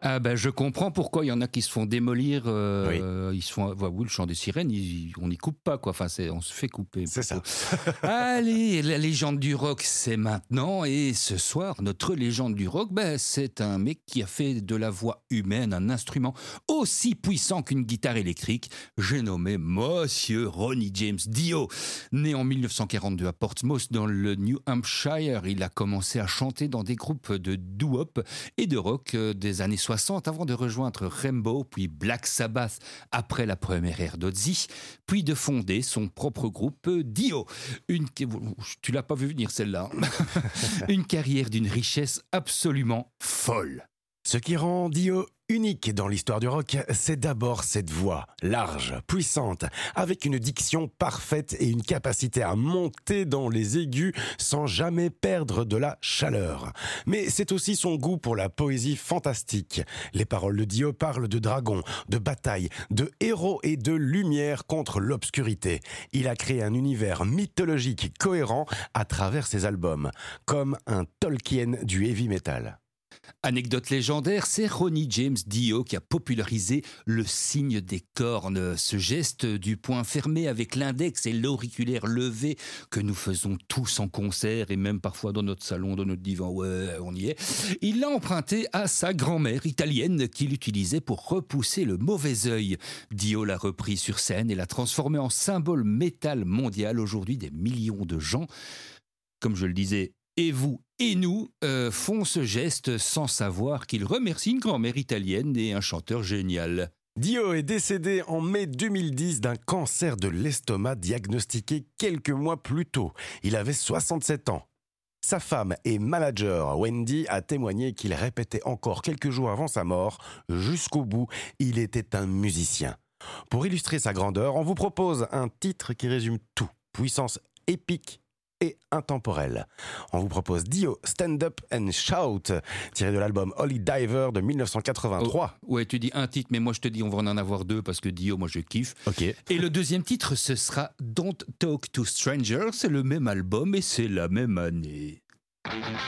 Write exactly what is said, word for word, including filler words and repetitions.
Ah ben, je comprends pourquoi il y en a qui se font démolir. Euh, Oui. Ils se font, bah oui, le chant des sirènes, ils- on n'y coupe pas, quoi. Enfin, c'est, on se fait couper. C'est ça. Allez, la légende du rock, c'est maintenant. Et ce soir, notre légende du rock, ben, c'est un mec qui a fait de la voix humaine un instrument aussi puissant qu'une guitare électrique. J'ai nommé Monsieur Ronnie James Dio. Né en dix-neuf cent quarante-deux à Portsmouth, dans le New Hampshire, il a commencé à chanter dans des groupes de doo-wop et de rock des années soixante avant de rejoindre Rainbow puis Black Sabbath après la première ère d'Ozzy, puis de fonder son propre groupe Dio. Une... Tu l'as pas vu venir celle-là. Une carrière d'une richesse absolument folle. Ce qui rend Dio unique dans l'histoire du rock, c'est d'abord cette voix large, puissante, avec une diction parfaite et une capacité à monter dans les aigus sans jamais perdre de la chaleur. Mais c'est aussi son goût pour la poésie fantastique. Les paroles de Dio parlent de dragons, de batailles, de héros et de lumière contre l'obscurité. Il a créé un univers mythologique cohérent à travers ses albums, comme un Tolkien du heavy metal. Anecdote légendaire, c'est Ronnie James Dio qui a popularisé le signe des cornes, ce geste du poing fermé avec l'index et l'auriculaire levé que nous faisons tous en concert et même parfois dans notre salon, dans notre divan, ouais, on y est. Il l'a emprunté à sa grand-mère italienne qui l'utilisait pour repousser le mauvais œil. Dio l'a repris sur scène et l'a transformé en symbole métal mondial. Aujourd'hui, des millions de gens, comme je le disais, et vous et nous euh, font ce geste sans savoir qu'il remercie une grand-mère italienne et un chanteur génial. Dio est décédé en mai deux mille dix d'un cancer de l'estomac diagnostiqué quelques mois plus tôt. Il avait soixante-sept ans. Sa femme et manager Wendy a témoigné qu'il répétait encore quelques jours avant sa mort, jusqu'au bout, il était un musicien. Pour illustrer sa grandeur, on vous propose un titre qui résume tout. Puissance épique et intemporelle. On vous propose Dio Stand Up and Shout, tiré de l'album Holy Diver de dix-neuf cent quatre-vingt-trois. Oh, ouais, tu dis un titre, mais moi je te dis on va en avoir deux parce que Dio, moi je kiffe. Ok. Et le deuxième titre, ce sera Don't Talk to Strangers. C'est le même album et c'est la même année.